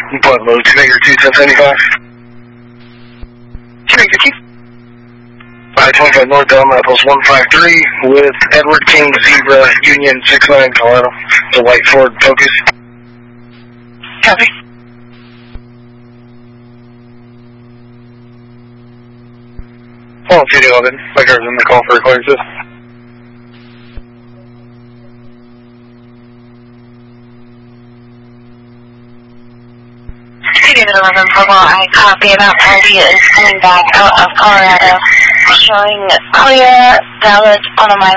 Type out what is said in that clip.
Point load, Jamaica 21075. Jamaica 2. 525 North Delma, Post 153 with Edward King Zebra Union 69 Colorado. The white Ford Focus. Copy. Oh, 211. My car's in the call for recording this. David 11 Purple, I copy about Andy is coming back out of Colorado, showing clear, valid on a minor.